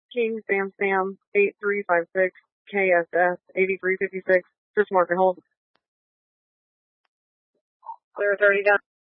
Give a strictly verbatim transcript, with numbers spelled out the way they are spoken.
King Sam Sam eight three five six K S S eighty-three fifty-six. Just mark and hold. Clear thirty down.